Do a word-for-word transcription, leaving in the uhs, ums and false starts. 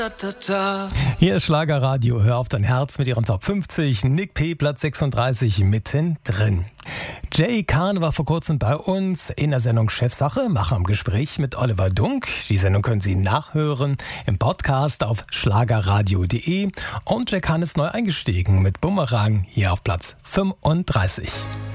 Hier ist Schlagerradio, hör auf dein Herz mit ihren Top fünfzig, Nick P. Platz sechsunddreißig mittendrin. Jay Kahn war vor kurzem bei uns in der Sendung Chefsache, Macher im Gespräch mit Oliver Dunk. Die Sendung können Sie nachhören im Podcast auf schlagerradio punkt de und Jay Kahn ist neu eingestiegen mit Bumerang hier auf Platz fünfunddreißig.